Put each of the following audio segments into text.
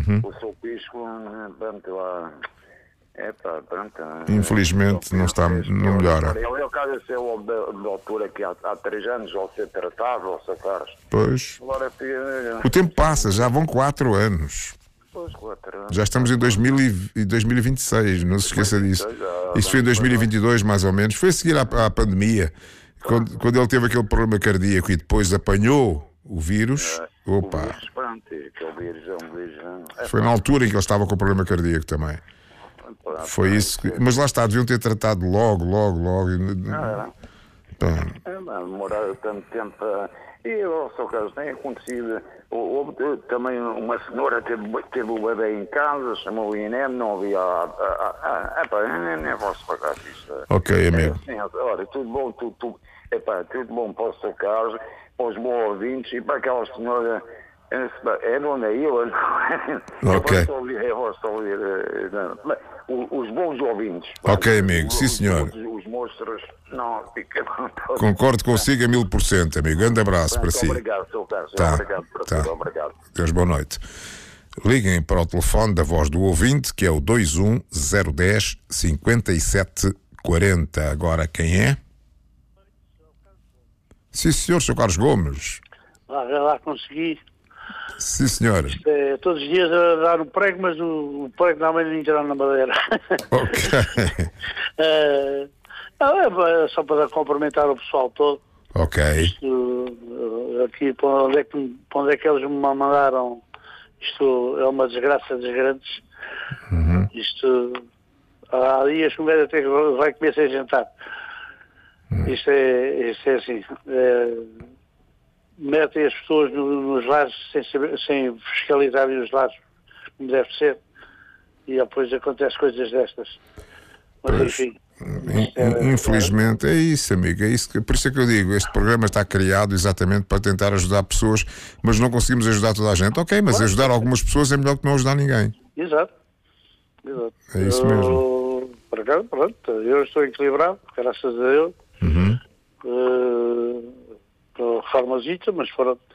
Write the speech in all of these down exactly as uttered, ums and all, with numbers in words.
Uhum. O seu pisco, pronto, lá... É, pá, pronto. Infelizmente não está, não melhora. Eu, eu caso ser o doutor aqui há, há três anos, ou ser tratado, ou ser caros. Pois. Agora, O tempo passa, já vão quatro anos. Pois, quatro anos. Já estamos em dois mil e vinte e seis, não se esqueça disso. Isso foi em dois mil e vinte e dois, mais ou menos. Foi a seguir à, à pandemia, quando, quando ele teve aquele problema cardíaco e depois apanhou o vírus. É, Opa! O vírus, pronto, aquele vírus é um vírus. É, foi na altura em que ele estava com o problema cardíaco também. pronto, Foi isso que... Mas lá está, deviam ter tratado logo, logo, logo. Ah, é, demorar tanto tempo. E o seu caso tem acontecido. Houve também uma senhora teve, teve o bebê em casa, chamou o I N E M, não havia. É pá, nem posso pagar isso. Ok, amigo. É, assim, olha, tudo bom, tudo, tudo, epá, tudo bom para o seu caso, para os bons ouvintes e para aquela senhora. É dona Ilha, não é? Ok. Eu vou ouvir, eu vou ouvir não, os bons ouvintes. Ok, amigo, sim senhor. Os, os monstros, não, fica. Concordo consigo a mil por cento, amigo. Grande abraço para si. Obrigado, seu Carlos. Tá, Obrigado por tá. tudo, obrigado. Deus, boa noite. Liguem para o telefone da voz do ouvinte, que é o dois um zero um zero cinco sete quatro zero. Agora quem é? Sim, senhor, senhor Carlos Gomes. Lá, lá consegui. Sim, senhor. Isto é, todos os dias a dar o prego, mas o, o prego não vai entrar na madeira. Ok. é, não, é só para cumprimentar o pessoal todo. Ok. Isto, aqui, para onde, é que, para onde é que eles me mandaram, isto é uma desgraça das grandes. Uhum. Isto, há dias que o médico até vai comer sem jantar. Uhum. Isto, é, isto é assim... É, metem as pessoas no, nos lares sem, saber, sem fiscalizarem os lares como deve ser e depois acontecem coisas destas. Mas pois, enfim. Era, infelizmente era... é isso, amigo. É isso que, por isso é que eu digo, este programa está criado exatamente para tentar ajudar pessoas, mas não conseguimos ajudar toda a gente. Ok, mas claro. Ajudar algumas pessoas é melhor que não ajudar ninguém. Exato. Exato. É isso mesmo. Por acaso, pronto, eu estou equilibrado, graças a Deus. Uhum. Uh, reformazita, mas foram uh,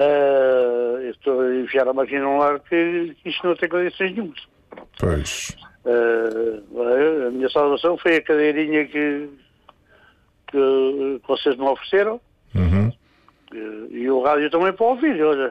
eu estou a enviar a máquina num lar que, que isto não tem condições nenhumas. Pois. Uh, a minha salvação foi a cadeirinha que, que, que vocês me ofereceram. Uhum. Uh, e o rádio também para ouvir, olha.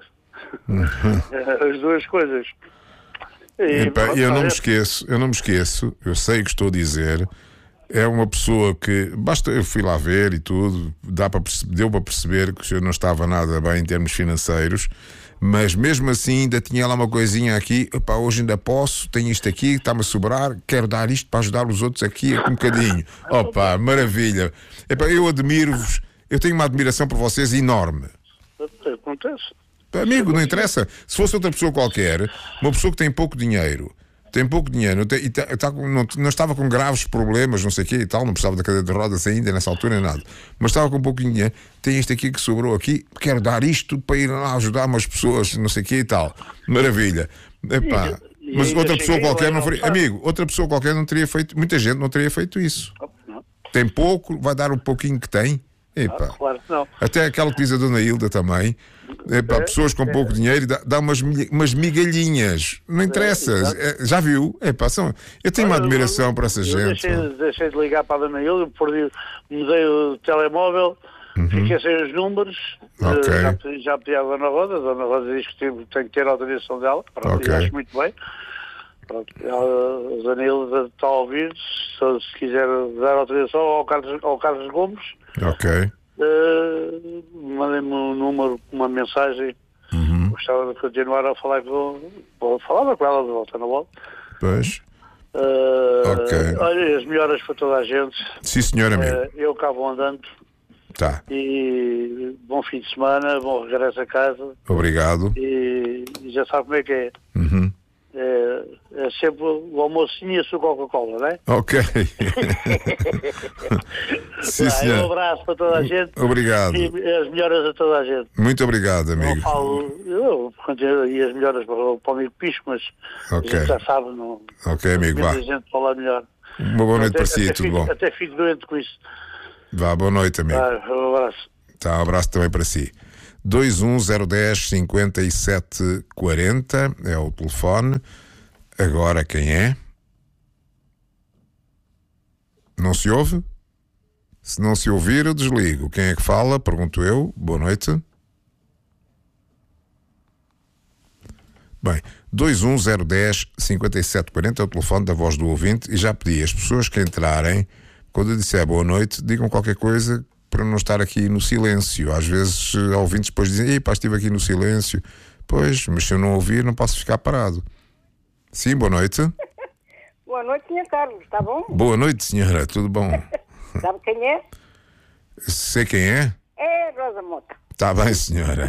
Uhum. As duas coisas. E, Epa, pronto, eu não é... me esqueço, eu não me esqueço, eu sei o que estou a dizer. É uma pessoa que, basta, eu fui lá ver e tudo, dá para perceber, deu para perceber que o senhor não estava nada bem em termos financeiros, mas mesmo assim ainda tinha lá uma coisinha aqui, epá, hoje ainda posso, tenho isto aqui, está-me a sobrar, quero dar isto para ajudar os outros aqui um bocadinho. Opa, maravilha. Epá, eu admiro-vos, eu tenho uma admiração por vocês enorme. Acontece. Amigo, não interessa. Se fosse outra pessoa qualquer, uma pessoa que tem pouco dinheiro, tem pouco dinheiro e tá, tá, não, não estava com graves problemas, não sei o quê e tal, não precisava da cadeira de rodas ainda nessa altura, nada, mas estava com um pouquinho de dinheiro, tem isto aqui que sobrou aqui, quero dar isto para ir lá ajudar umas pessoas, não sei o quê e tal. Maravilha. Epá, e, e mas outra pessoa qualquer não faria, não amigo, outra pessoa qualquer não teria feito, muita gente não teria feito isso. Não. Tem pouco, vai dar um pouquinho que tem. Epá. Ah, claro que não. Até aquela que diz a dona Hilda também. Epá, é, pessoas com é. pouco dinheiro dá, dá umas, umas migalhinhas. Não interessa. É, é, já viu? Epá, são, eu tenho uma admiração eu, para essa eu gente. Deixei, deixei de ligar para a dona Hilda, perdi, mudei o telemóvel, uhum. Fiquei sem os números. Okay. Já, pedi, já pedi à dona Rosa. A dona Rosa diz que tem, tem que ter a autorização dela. Pronto, okay. Acho muito bem. Pronto, a dona Hilda está a ouvir. Se, se quiser dar autorização ao Carlos, ao Carlos Gomes. Ok. Uh, mandei-me um número, uma mensagem. Uhum. Gostava de continuar a falar com, falava com ela de volta na bola. Pois. Uh, ok. Olha, as melhoras para toda a gente. Sim, senhor amigo. Uh, eu cá vou andando. Tá. E bom fim de semana, bom regresso a casa. Obrigado. E, e já sabe como é que é. Uhum. É, é sempre o almoço e a sua Coca-Cola, não é? Ok. Sim, senhor. Um abraço para toda a gente. Obrigado. E as melhoras a toda a gente. Muito obrigado, amigo. Não falo, eu continuo e as melhoras para, para o amigo Pisco, mas okay. A gente já sabe, não. Ok, amigo, vá. A gente fala melhor. Uma boa noite até, para si, até tudo fico, bom? Até fico doente com isso. Vá, boa noite, amigo. Ah, um abraço. Tá, um abraço também para si. dois um zero um zero cinquenta e sete quarenta é o telefone. Agora quem é? Não se ouve? Se não se ouvir, eu desligo. Quem é que fala? Pergunto eu. Boa noite. Bem, dois um zero um zero cinquenta e sete quarenta é o telefone da voz do ouvinte e já pedi às pessoas que entrarem, quando eu disser boa noite, digam qualquer coisa para não estar aqui no silêncio. Às vezes, ouvintes depois dizem, ei pá, estive aqui no silêncio. Pois, mas se eu não ouvir, não posso ficar parado. Sim, boa noite. Boa noite, senhor Carlos, está bom? Boa noite, senhora, tudo bom? Sabe quem é? Sei quem é? É Rosa Mota. Está bem, senhora.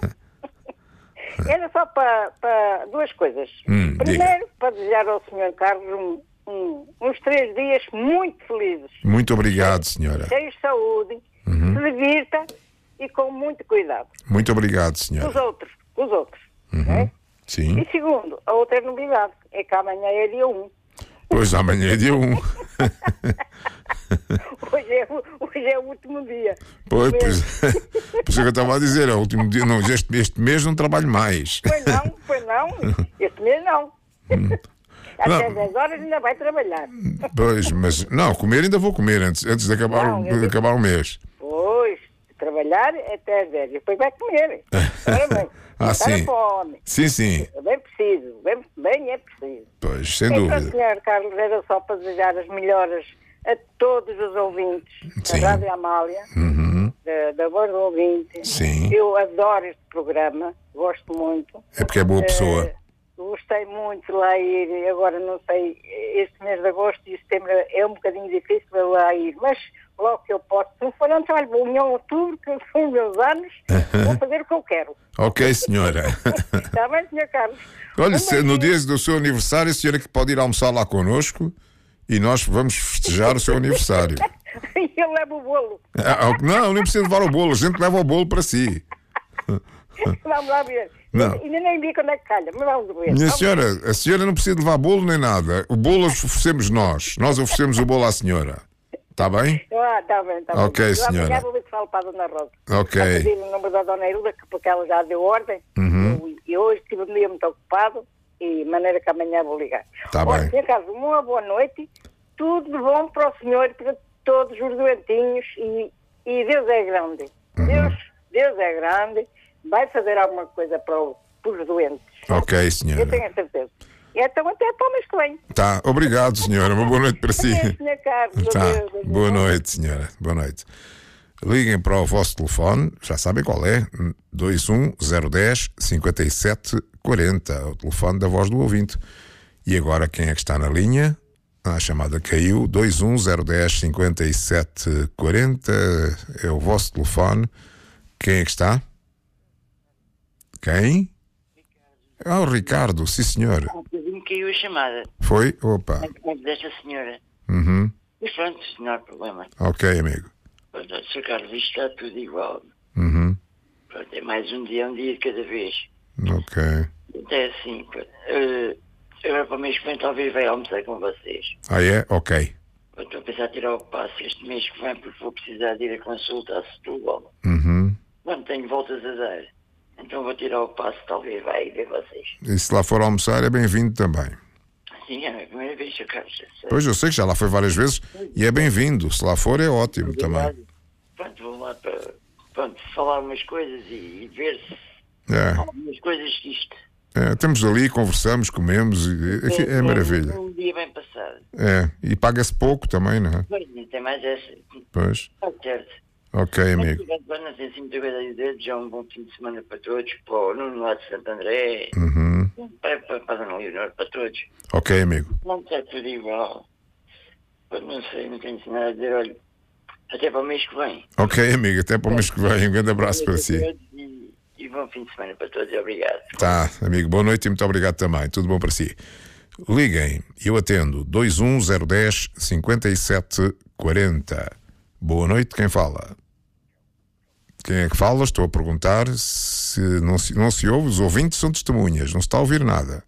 Era só para, para duas coisas. Hum, Primeiro, para desejar ao senhor Carlos um, um, uns três dias muito felizes. Muito obrigado, senhora. Cheios de saúde, Uhum. se divirta e com muito cuidado. Muito obrigado, Com os senhora. outros, com os outros. Uhum. né? Sim. E segundo, a outra novidade é que amanhã é dia um. Pois amanhã é dia um. Hoje é, o- hoje é o último dia. Pois, Mesmo. pois, por isso que eu estava a dizer, é o último dia. Não, este, este mês não trabalho mais. Pois não, pois não. Este mês não. Até Não. dez horas ainda vai trabalhar. Pois, mas não, comer ainda vou comer antes, antes de acabar, Não, o, eu de digo- acabar o mês. Pois, trabalhar até às dez. Depois vai comer. Ora bem, Ah, matar a sim. fome. Sim, sim. É bem preciso, bem, bem é preciso. Pois, sem Então, dúvida. senhor Carlos, era só para desejar as melhoras a todos os ouvintes Sim. da Rádio Amália, Uhum. da, da Voz do Ouvinte. Sim. Eu adoro este programa, gosto muito. É porque é boa pessoa. Eh, gostei muito de lá ir, agora não sei, este mês de agosto e setembro é um bocadinho difícil para lá ir, mas logo que eu posso, se não for não trabalho, vou em outubro, que são os meus anos, vou fazer o que eu quero. Ok, senhora. Está bem, senhor Carlos? Olha, Um se, no beijinho. dia do seu aniversário, a senhora que pode ir almoçar lá connosco e nós vamos festejar o seu aniversário. E eu levo o bolo. Ah, não, nem precisa levar o bolo, a gente leva o bolo para si. Vamos lá ver. Não. Ainda nem vi quando é que calha, mas vamos ver. Minha Vamos senhora, a senhora não precisa levar bolo nem nada. O bolo oferecemos nós. Nós oferecemos o bolo à senhora. Está bem? Ah, está bem, está Ok, bem. senhora. Amanhã vou ver se falo para a Dona Rosa. Ok. A pedir o número da Dona Hilda, que porque ela já deu ordem. Uhum. E hoje tive um dia muito ocupado e de maneira que amanhã vou ligar. Tá Olha, bem. senhor Carlos, uma boa noite. Tudo de bom para o senhor e para todos os doentinhos. E, e Deus é grande. Uhum. Deus, Deus é grande. Vai fazer alguma coisa para, o, para os doentes. Ok, Eu senhora. tenho a certeza. E então até para o mês que vem. Tá, obrigado, senhora. Uma boa noite para si. Adeus, senhor Carlos. Tá. Adeus, adeus. Boa noite, senhora. Boa noite. Liguem para o vosso telefone, já sabem qual é, dois um zero um zero cinquenta e sete quarenta, o telefone da voz do ouvinte. E agora quem é que está na linha? Ah, a chamada caiu, dois um zero um zero cinquenta e sete quarenta, é o vosso telefone. Quem é que está? Quem? Ah, o Ricardo, sim senhor. Um bocadinho caiu a chamada Foi? Opa. desta senhora. Uhum. Mas pronto, não há problema. Ok, amigo. Pronto, senhor Carlos, isto está tudo igual. Uhum. Pronto, é mais um dia, um dia de cada vez. Ok. Então é assim, pronto. Uh, agora para o mês que vem talvez vai almoçar com vocês. Ah, é? Ok. Pronto, estou a pensar em tirar o passo este mês que vem porque vou precisar de ir a consulta a Setúbal. Uhum. Pronto, tenho voltas a dar. Então vou tirar o passo, talvez vai ver vocês. E se lá for almoçar, é bem-vindo também. Sim, é a primeira vez, senhor Carlos. já sei. Pois eu sei que já lá foi várias vezes e é bem-vindo. Se lá for, é ótimo também. Pronto, vou lá para pronto, falar umas coisas e, e ver se É, algumas coisas que isto. é, estamos ali, conversamos, comemos, e, enfim, é maravilha. Um dia bem passado. É, e paga-se pouco também, não é? Pois, não tem mais essa. Pois. Está certo. Ok, amigo. Mas não sei se muita coisa a dizer. Já um bom fim de semana para todos. Para o Nuno lá de Santo André. Uhum. Para, para, para a Dona Leonor, para todos. Ok, amigo. Não está tudo igual. Pois não sei, não tenho nada a dizer. Olha, até para o mês que vem. Ok, amigo. Até para o mês que vem. Um grande abraço para si. E, e bom fim de semana para todos. Obrigado. Tá, amigo. Boa noite e muito obrigado também. Tudo bom para si. Liguem, eu atendo. dois um zero um zero cinquenta e sete quarenta. Boa noite, quem fala? Quem é que fala? Estou a perguntar se não se, não se ouve. Os ouvintes são testemunhas, não se está a ouvir nada.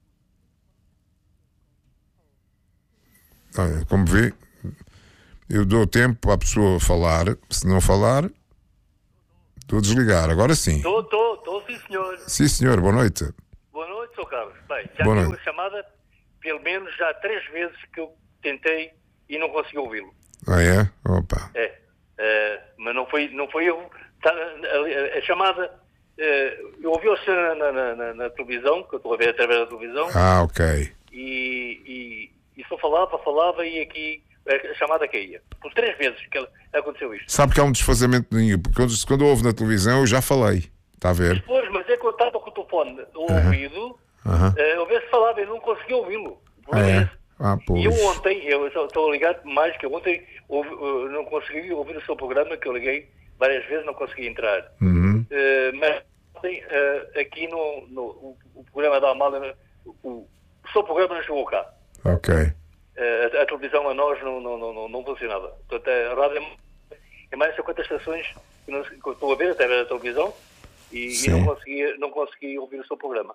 Olha, como vê, eu dou tempo à pessoa falar. Se não falar, Estou a desligar, agora sim. Estou, estou, estou, sim senhor. Sim, senhor, boa noite. Boa noite, senhor Carlos. Bem, já Boa tive noite. a chamada, pelo menos já três vezes que eu tentei e não consegui ouvi-lo. Ah, é? Opa. É, uh, mas não foi, não foi eu. Tá, a, a, a chamada, uh, eu ouvi o senhor na, na, na, na televisão, que eu estou a ver através da televisão, Ah, ok. e, e, e só falava, falava e aqui a chamada caía. Por três vezes que aconteceu isto. Sabe que há um desfazamento ninho, porque quando, quando houve na televisão eu já falei. Está a ver? Depois, mas é que eu estava com o telefone ao Aham. ouvido, Aham. uh, eu ver se falava e não conseguia ouvi-lo. Ah, é? Ah, E pois. eu ontem, eu só estou a ligar mais que eu ontem ouvi, uh, não consegui ouvir o seu programa, que eu liguei várias vezes, não consegui entrar. Uhum. Uh, mas ontem, uh, aqui no, no o, o programa da Amália, o, o seu programa não chegou cá. Ok. Uh, a, a televisão a nós não, não, não, não funcionava. Portanto, a rádio é mais de quantas estações que, não, que eu estou a ver até ver a televisão e, e não, consegui, não consegui ouvir o seu programa.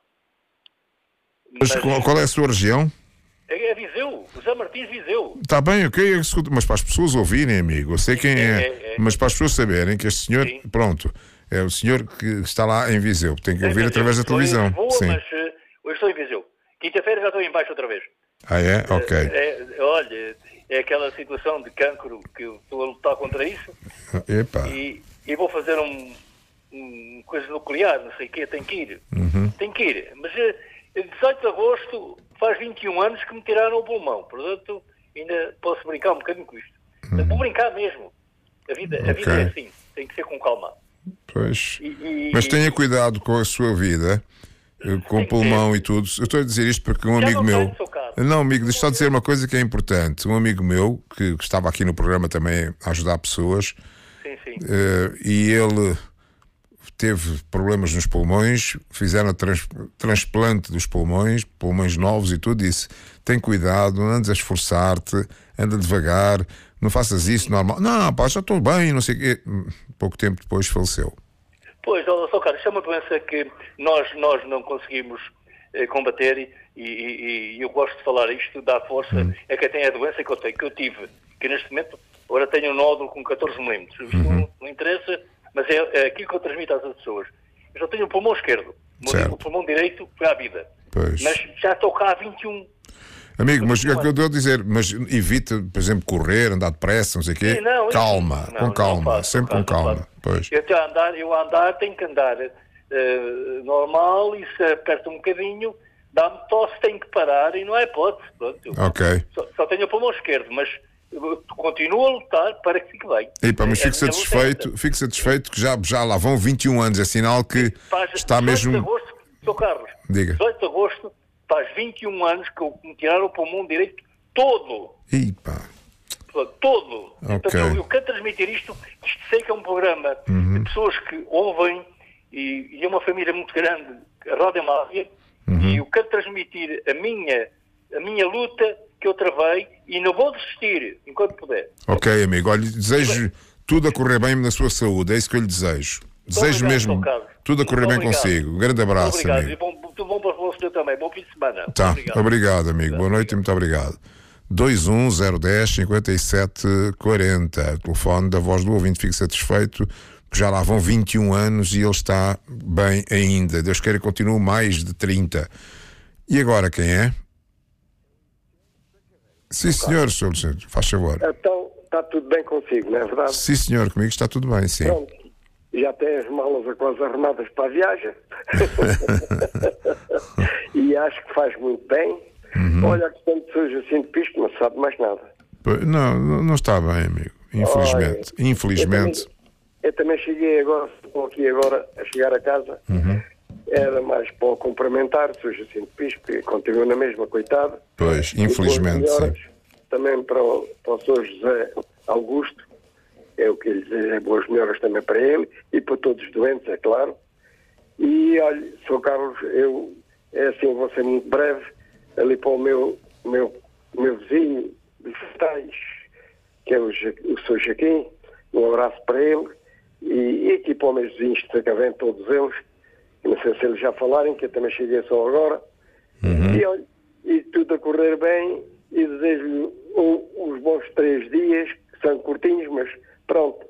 Mas qual, qual é a sua região? É, é Viseu, José Martins Viseu. Está bem, ok, eu escuto, mas para as pessoas ouvirem, amigo, eu sei quem é, É, é, é. mas para as pessoas saberem que este senhor, Sim. pronto, é o senhor que está lá em Viseu, tem que É, ouvir mas através eu da televisão. estou em Sim. Lisboa, mas uh, hoje estou em Viseu. Quinta-feira já estou em baixo outra vez. Ah, é? Ok. É, é, olha, é aquela situação de cancro que eu estou a lutar contra isso Epá. e, e vou fazer um, um coisa nuclear, não sei o quê, tenho que ir. Uhum. Tenho que ir. Mas uh, dezoito de agosto faz vinte e um anos que me tiraram o pulmão, portanto ainda posso brincar um bocadinho com isto. Uhum. Vou brincar mesmo. A vida, a vida Ok. é assim, tem que ser com calma. Pois. E- e- Mas tenha e- cuidado com a sua vida, eh, com Tem o que pulmão ter. e tudo. Eu estou a dizer isto porque um Já amigo não meu. tenho, seu Carlos. Não, amigo, deixa só dizer uma coisa que é importante. Um amigo meu, que, que estava aqui no programa também a ajudar pessoas, Sim, sim. eh, e ele teve problemas nos pulmões, fizeram a trans, transplante dos pulmões, pulmões novos e tudo, disse: tem cuidado, não andes a esforçar-te, anda devagar, não faças isso normal. Não, pá, já estou bem, não sei o quê. Pouco tempo depois faleceu. Pois, ó, só Carlos, isto é uma doença que nós, nós não conseguimos eh, combater e, e, e eu gosto de falar isto, dá força Hum. a quem tem a doença que eu, tenho, que eu tive, que neste momento agora tenho um nódulo com catorze milímetros. Isto Uhum. não, não interessa, mas é, é aquilo que eu transmito às outras pessoas. Eu só tenho o pulmão esquerdo, o Certo. o pulmão direito foi à vida. Pois. Mas já estou cá há vinte e um. Amigo, mas é o que eu estou a dizer, mas evita, por exemplo, correr, andar depressa, não sei o quê. Sim, não, isso- calma, não, com não calma, faço, sempre não com faço, não calma. faço. Pois. Eu, a andar, eu a andar tenho que andar eh, normal e se aperta um bocadinho, dá-me tosse, tenho que parar e não há hipótese. Pronto, eu Ok. só, só tenho o pulmão esquerdo, mas eu continuo a lutar para que fique bem. Epa, mas É- fico é a minha luta satisfeito, essa. fico satisfeito que já, já lá vão vinte e um anos, é sinal que Faz está dezoito de mesmo. agosto, Sr. Carlos, Diga. dezoito de agosto faz vinte e um anos que eu me tiraram o pulmão direito todo. Epa, Todo. Ok. Portanto, eu, eu quero transmitir isto, isto sei que é um programa Uhum. de pessoas que ouvem e, e é uma família muito grande, a Rádio Amália, Uhum. e eu quero transmitir a minha, a minha luta que eu travei e não vou desistir enquanto puder. ok, amigo. Olha, desejo tudo a correr bem na sua saúde, é isso que eu lhe desejo. Desejo obrigado, mesmo Sr. Carlos. tudo a correr Muito bem obrigado. consigo. Um grande abraço, Obrigado. amigo. E bom, tudo bom para o senhor também. Bom fim de semana. Tá, Obrigado. obrigado, amigo. Boa noite e muito obrigado. dois um zero um zero cinquenta e sete quarenta. Telefone da Voz do Ouvinte. Fico satisfeito porque já lá vão vinte e um anos e ele está bem ainda. Deus queira que continue mais de trinta. E agora quem é? Sim, senhor, senhor Luciano, faz favor. Então, está tudo bem consigo, não é verdade? Sim, senhor, comigo está tudo bem, sim. Pronto, já tem as malas quase arrumadas para a viagem. E acho que faz muito bem. Uhum. Olha, a questão de São Jacinto Pisco não se sabe mais nada. Pois, Não, não não está bem, amigo. Infelizmente. Olha, Infelizmente. Eu também, eu também cheguei agora, estou aqui agora a chegar a casa. Uhum. Era mais para o cumprimentar, São Jacinto Pisco, que continua na mesma, coitado. Pois, E infelizmente, boas sim. melhoras também para o, para o senhor José Augusto. É o que ele diz, é boas melhoras também para ele e para todos os doentes, é claro. E olha, senhor Carlos, eu é assim, vou ser muito breve, ali para o meu, meu, meu vizinho de Festais, que é o, Ja- o senhor Jaquim, um abraço para ele, e, e aqui para os meus vizinhos de Sacavém, todos eles, não sei se eles já falaram, que eu também cheguei só agora, e olha, e tudo a correr bem, e desejo-lhe um- uns bons três dias, que são curtinhos, mas pronto,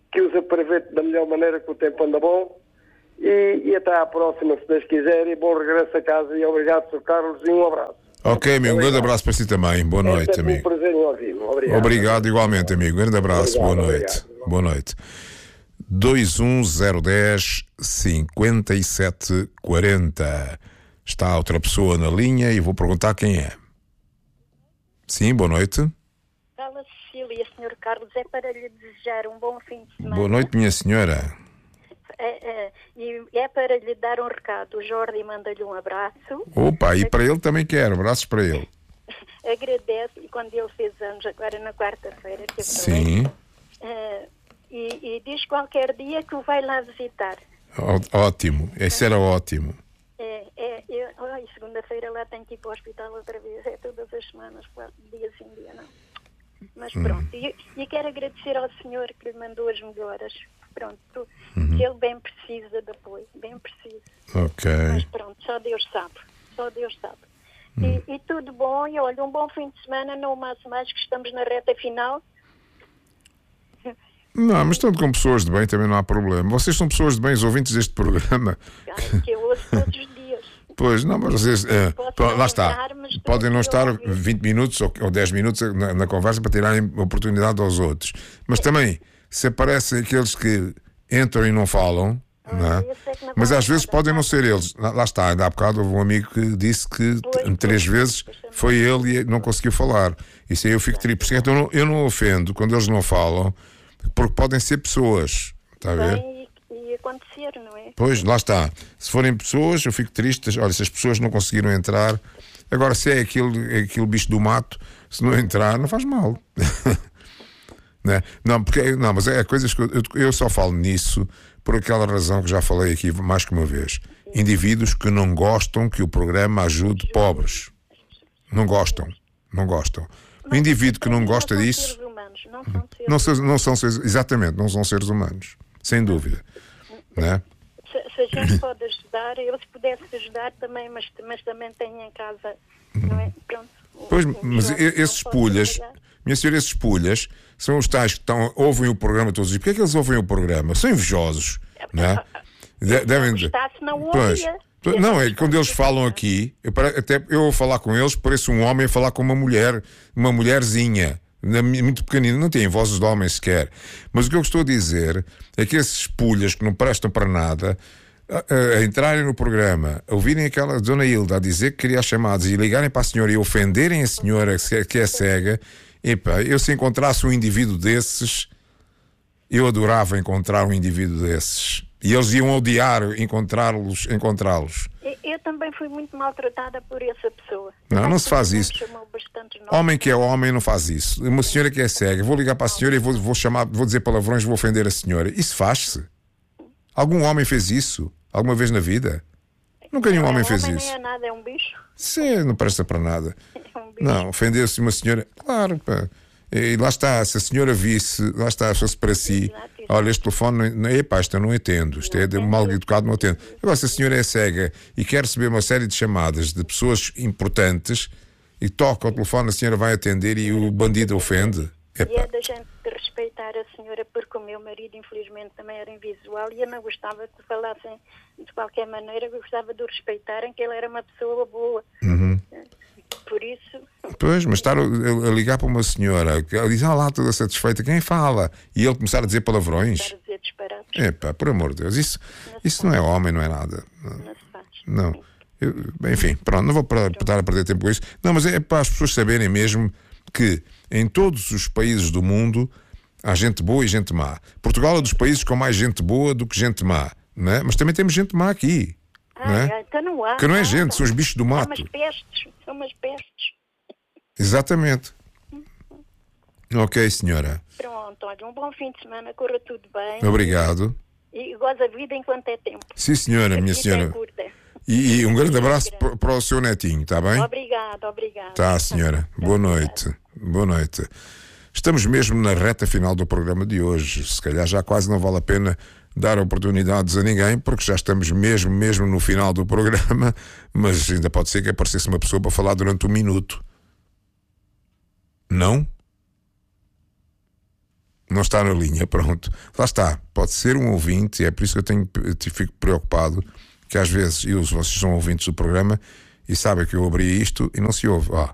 que os aproveite da melhor maneira, que o tempo anda bom. E, e até à próxima, se Deus quiser, e bom regresso a casa. E obrigado, senhor Carlos, e um abraço. Ok, amigo, um grande abraço para si também. Boa noite, é amigo. um prazer em ouvi-lo. Obrigado. Obrigado, igualmente, amigo. Grande abraço, Obrigado, boa noite. obrigado. Boa noite. dois um zero um zero cinquenta e sete quarenta. Está outra pessoa na linha e vou perguntar quem é. Sim, boa noite. Fala, Cecília, senhor Carlos, é para lhe desejar um bom fim de semana. Boa noite, minha senhora. É, é, e é para lhe dar um recado. O Jordi manda-lhe um abraço. Opa, e para ele também quero. Abraços para ele. Agradece, e quando ele fez anos, agora na quarta-feira, que Sim. Uh, e, e diz qualquer dia que o vai lá visitar. Ó, ótimo, esse era ótimo. É, é, eu, ai, segunda-feira lá tenho que ir para o hospital outra vez. É todas as semanas, quatro dias sim, dia não. Mas pronto, hum. e, e quero agradecer ao senhor que lhe mandou as melhoras. Pronto, uhum. que ele bem precisa de apoio, bem precisa. Ok. Mas pronto, só Deus sabe, só Deus sabe. Hum. E, e tudo bom, e olha, um bom fim de semana, não mais mais que estamos na reta final. Não, mas estando com pessoas de bem também não há problema. Vocês são pessoas de bem, os ouvintes deste programa. Ai, que eu ouço todos os dias. Pois, não, mas vocês, é, lá está, entrar, podem não estar vinte minutos ou, ou dez minutos na, na conversa para tirarem oportunidade aos outros. Mas também, se aparecem aqueles que entram e não falam, ah, não é? Não mas às vezes podem não ser eles. Lá, lá está, ainda há bocado houve um amigo que disse que pois, três pois, vezes pois, foi ele e não conseguiu falar. Isso aí eu fico triste. Então eu não, eu não ofendo quando eles não falam, porque podem ser pessoas, está a ver? Bem, e, e acontecer, não é? Pois, lá está. Se forem pessoas, eu fico triste. Olha, se as pessoas não conseguiram entrar, agora se é aquele, aquele bicho do mato, se não entrar, não faz mal. Não, não, porque, não, mas é coisas que eu, eu só falo nisso por aquela razão que já falei aqui mais que uma vez. Indivíduos que não gostam que o programa ajude pobres. Não gostam. Não gostam. O indivíduo que não gosta disso. Não são seres não, são, não são seres, exatamente, não são seres humanos. Sem dúvida. Não é? se, se a gente pode ajudar, eu se pudesse ajudar também, mas, mas também tenho em casa, não é? Pronto. Pois, mas esses pulhas, minha senhora, esses pulhas são os tais que estão, ouvem o programa todos os dias. Porquê é que eles ouvem o programa? São invejosos, não é? De, devem de... não pois, não, é que quando eles falam aqui, eu, até eu vou falar com eles, pareço um homem a falar com uma mulher, uma mulherzinha, muito pequenina, não têm vozes de homem sequer. Mas o que eu estou a dizer é que esses pulhas que não prestam para nada, a, a entrarem no programa, a ouvirem aquela Dona Hilda a dizer que queria as chamadas e ligarem para a senhora e ofenderem a senhora que é cega, epa, eu se encontrasse um indivíduo desses, eu adorava encontrar um indivíduo desses. E eles iam odiar encontrá-los, encontrá-los. Eu também fui muito maltratada por essa pessoa. Não, não se faz isso. Homem que é homem não faz isso. Uma senhora que é cega, vou ligar para a senhora e vou, vou chamar, vou dizer palavrões, vou ofender a senhora. Isso faz-se. Algum homem fez isso? Alguma vez na vida? Nunca nenhum homem fez isso. Não é nada, é um bicho. Sim, não presta para nada. É um bicho. Não, ofender-se uma senhora, claro, pá. E lá está, se a senhora visse, lá está, fosse para si, olha, este telefone, não, epá, isto eu não entendo, isto é de mal educado, não entendo. Agora, se a senhora é cega e quer receber uma série de chamadas de pessoas importantes e toca o telefone, a senhora vai atender e o bandido ofende. Epá. E é da gente de respeitar a senhora, porque o meu marido, infelizmente, também era invisual e eu não gostava que falassem de qualquer maneira, eu gostava de o respeitarem, que ele era uma pessoa boa. Uhum. Por isso... Pois, mas estar a, a ligar para uma senhora que ela diz, ah lá, toda satisfeita, quem fala? E ele começar a dizer palavrões. Começar a dizer disparates. Epá, por amor de Deus, isso não, isso não é homem, não é nada. Não, não se faz. Não. Eu, enfim, pronto, não vou para, estar a perder tempo com isso. Não, mas é para as pessoas saberem mesmo que em todos os países do mundo há gente boa e gente má. Portugal é dos países com mais gente boa do que gente má, não é? Mas também temos gente má aqui. Ah, não é? Então não há. Que não é gente, são os bichos do mato. São umas pestes, são umas pestes. Exatamente. Ok, senhora. Pronto, olha, um bom fim de semana, corra tudo bem. Obrigado. E goza a vida enquanto é tempo. Sim, senhora, minha senhora. É e, e um grande abraço para, para o seu netinho, está bem? Obrigado, obrigado. Tá, senhora. Boa noite. Boa noite. Estamos mesmo na reta final do programa de hoje. Se calhar já quase não vale a pena dar oportunidades a ninguém, porque já estamos mesmo, mesmo no final do programa, mas ainda pode ser que aparecesse uma pessoa para falar durante um minuto. Não? Não está na linha, pronto. Lá está, pode ser um ouvinte, e é por isso que eu tenho, eu fico preocupado, que às vezes eu, vocês são ouvintes do programa e sabem que eu abri isto e não se ouve. Ó,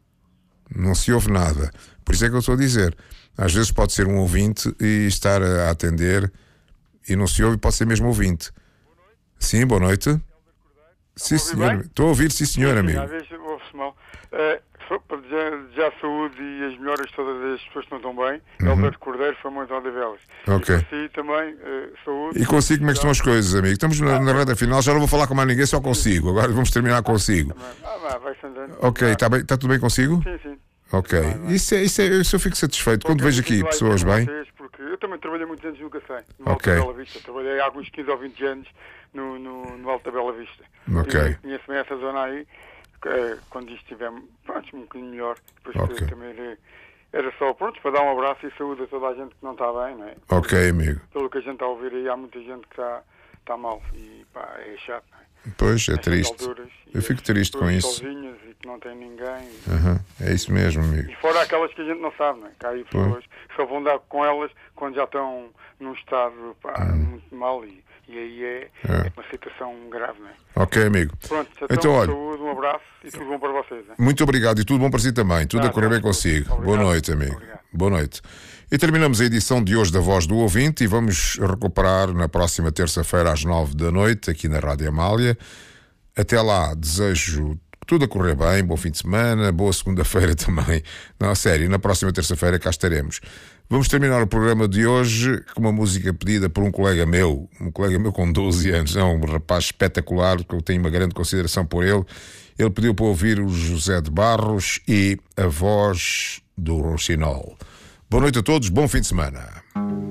não se ouve nada. Por isso é que eu estou a dizer. Às vezes pode ser um ouvinte e estar a atender e não se ouve, pode ser mesmo ouvinte. Sim, boa noite. Sim, senhor. Estou a ouvir, sim, senhor, amigo. Às vezes ouve-se mal. Para desejar saúde e as melhoras todas as pessoas que não estão bem, uhum. Alberto Cordeiro, Famoso de Odivelas. Ok. E para si também, uh, saúde. E consigo, como é que estão as coisas, amigo? Estamos na, na reta final, já não vou falar com mais ninguém, só consigo. Agora vamos terminar consigo. Ah, vai-se andando. Ok, está bem, está tudo bem consigo? Sim, sim. Ok. Vai, vai. Isso, é, isso, é, isso eu fico satisfeito. Quando vejo aqui pessoas bem. Porque eu também trabalhei muitos anos no Café, no okay. Alto da Bela Vista. Trabalhei há alguns quinze ou vinte anos no, no, no Alto da Bela Vista. Ok. E conheço bem essa zona aí. Quando isto estiver, pronto, um bocadinho melhor, depois okay. também era só, pronto, para dar um abraço e saúde a toda a gente que não está bem, não é? Ok, Porque, amigo. Pelo que a gente está a ouvir aí, há muita gente que está, está mal e pá, é chato, não é? Pois, é triste. Eu fico triste com isso. Sozinhas e que não tem ninguém. E... Uhum. É isso mesmo, amigo. E fora aquelas que a gente não sabe, não é? Que há aí pessoas que só vão dar com elas quando já estão num estado pá, uhum. muito mal e, e aí é, é. é uma situação grave, não é? Ok, amigo. Pronto, então, então olha, saúde, um abraço e tudo bom para vocês. Hein? Muito obrigado e tudo bom para si também. Tudo ah, a correr bem consigo. Obrigado. Boa noite, amigo. Obrigado. Boa noite. E terminamos a edição de hoje da Voz do Ouvinte e vamos recuperar na próxima terça-feira às nove da noite aqui na Rádio Amália. Até lá, desejo tudo a correr bem, bom fim de semana, boa segunda-feira também. Não, sério, na próxima terça-feira cá estaremos. Vamos terminar o programa de hoje com uma música pedida por um colega meu, um colega meu com doze anos, é um rapaz espetacular, que eu tenho uma grande consideração por ele. Ele pediu para ouvir o José de Barros e a voz do Rouxinol. Boa noite a todos, bom fim de semana.